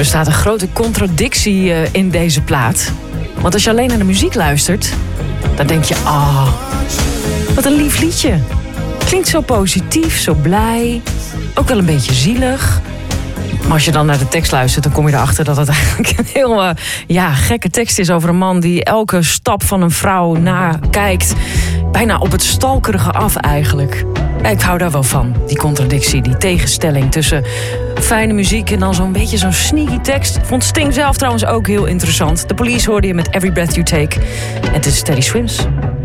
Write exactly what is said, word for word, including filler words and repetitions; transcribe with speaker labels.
Speaker 1: Er staat een grote contradictie uh, in deze plaat. Want als je alleen naar de muziek luistert, dan denk je, ah, oh, wat een lief liedje. Klinkt zo positief, zo blij, ook wel een beetje zielig. Maar als je dan naar de tekst luistert, dan kom je erachter dat het eigenlijk een heel uh, ja, gekke tekst is over een man die elke stap van een vrouw nakijkt. Bijna op het stalkerige af eigenlijk. Ja, ik hou daar wel van, die contradictie, die tegenstelling tussen fijne muziek en dan zo'n beetje zo'n sneaky tekst. Vond Sting zelf trouwens ook heel interessant. The Police hoorde je met Every Breath You Take. En het is Teddy Swims.